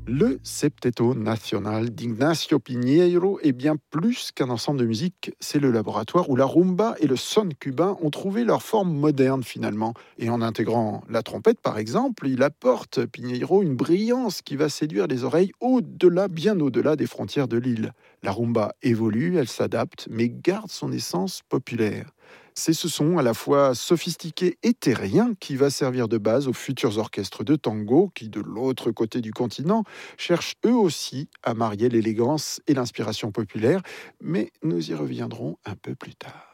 Le Septeto Nacional d'Ignacio Piñeiro est bien plus qu'un ensemble de musique, c'est le laboratoire où la rumba et le son cubain ont trouvé leur forme moderne finalement. Et en intégrant la trompette par exemple, il apporte Piñeiro une brillance qui va séduire les oreilles au-delà, bien au-delà des frontières de l'île. La rumba évolue, elle s'adapte, mais garde son essence populaire. C'est ce son à la fois sophistiqué et terrien qui va servir de base aux futurs orchestres de tango qui, de l'autre côté du continent, cherchent eux aussi à marier l'élégance et l'inspiration populaire, mais nous y reviendrons un peu plus tard.